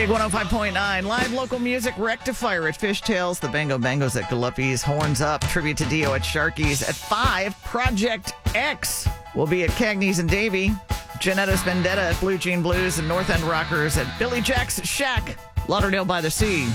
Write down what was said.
Big 105.9, live local music, Rectifier at Fishtails, the Bango Bangos at Galuppi's, Horns Up, tribute to Dio at Sharky's. At 5, Project X will be at Cagney's and Davie. Janettas Vendetta at Blue Jean Blues and North End Rockers at Billy Jack's Shack, Lauderdale by the Sea.